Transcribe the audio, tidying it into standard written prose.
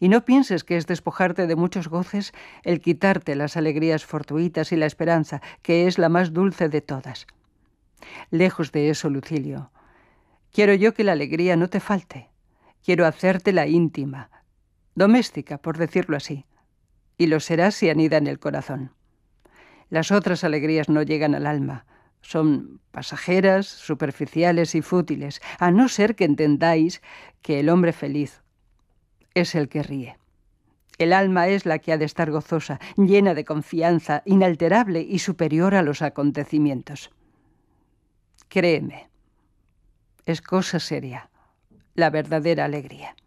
Y no pienses que es despojarte de muchos goces el quitarte las alegrías fortuitas y la esperanza, que es la más dulce de todas. Lejos de eso, Lucilio, quiero yo que la alegría no te falte. Quiero hacértela íntima, doméstica, por decirlo así, y lo será si anida en el corazón. Las otras alegrías no llegan al alma, son pasajeras, superficiales y fútiles, a no ser que entendáis que el hombre feliz es el que ríe. El alma es la que ha de estar gozosa, llena de confianza, inalterable y superior a los acontecimientos. Créeme, es cosa seria, la verdadera alegría.